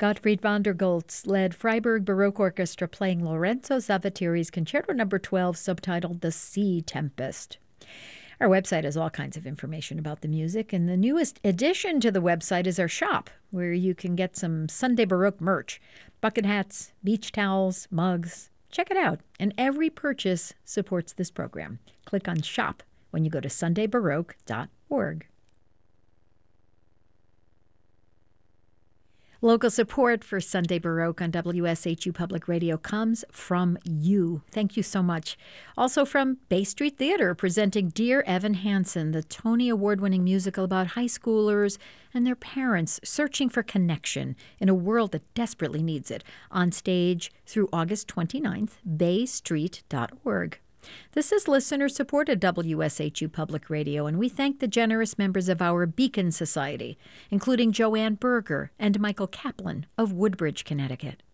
Gottfried von der Goltz led Freiburg Baroque Orchestra playing Lorenzo Zavattieri's Concerto No. 12, subtitled The Sea Tempest. Our website has all kinds of information about the music, and the newest addition to the website is our shop, where you can get some Sunday Baroque merch, bucket hats, beach towels, mugs. Check it out, and every purchase supports this program. Click on Shop when you go to sundaybaroque.org. Local support for Sunday Baroque on WSHU Public Radio comes from you. Thank you so much. Also from Bay Street Theater, presenting Dear Evan Hansen, the Tony Award-winning musical about high schoolers and their parents searching for connection in a world that desperately needs it. On stage through August 29th, baystreet.org. This is listener-supported WSHU Public Radio, and we thank the generous members of our Beacon Society, including Joanne Berger and Michael Kaplan of Woodbridge, Connecticut.